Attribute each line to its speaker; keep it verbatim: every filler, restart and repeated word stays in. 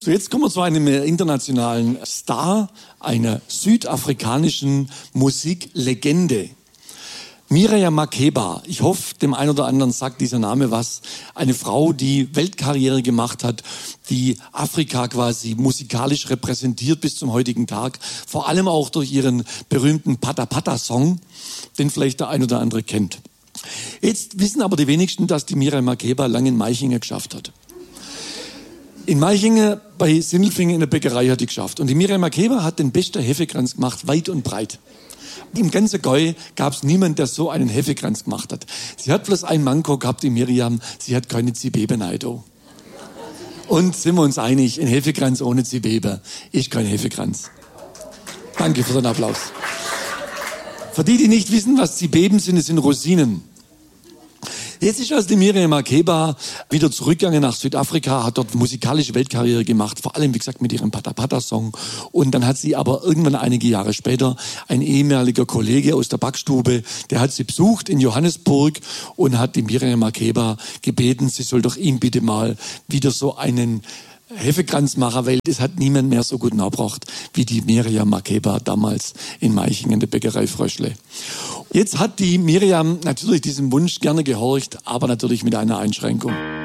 Speaker 1: So, jetzt kommen wir zu einem internationalen Star, einer südafrikanischen Musiklegende. Miriam Makeba, ich hoffe, dem einen oder anderen sagt dieser Name was. Eine Frau, die Weltkarriere gemacht hat, die Afrika quasi musikalisch repräsentiert bis zum heutigen Tag. Vor allem auch durch ihren berühmten Pata Pata Song, den vielleicht der ein oder andere kennt. Jetzt wissen aber die wenigsten, dass die Miriam Makeba lange in Meichingen geschafft hat. In Meichingen bei Sindelfingen in der Bäckerei hat die geschafft. Und die Miriam Makeba hat den besten Hefekranz gemacht, weit und breit. Im ganzen Gäu gab es niemanden, der so einen Hefekranz gemacht hat. Sie hat bloß ein Manko gehabt, die Miriam, sie hat keine Zibebe-Neido. Und sind wir uns einig, ein Hefekranz ohne Zibebe ist kein Hefekranz. Danke für den Applaus. Für die, die nicht wissen, was Zibeben sind, es sind Rosinen. Jetzt ist also die Miriam Makeba wieder zurückgegangen nach Südafrika, hat dort musikalische Weltkarriere gemacht, vor allem, wie gesagt, mit ihrem Pata Pata Song. Und dann hat sie aber irgendwann einige Jahre später, ein ehemaliger Kollege aus der Backstube, der hat sie besucht in Johannesburg und hat die Miriam Makeba gebeten, sie soll doch ihm bitte mal wieder so einen Hefekranz machen, weil das hat niemand mehr so gut nachgebracht wie die Miriam Makeba damals in Meichingen, der Bäckerei Fröschle. Jetzt hat die Miriam natürlich diesem Wunsch gerne gehorcht, aber natürlich mit einer Einschränkung.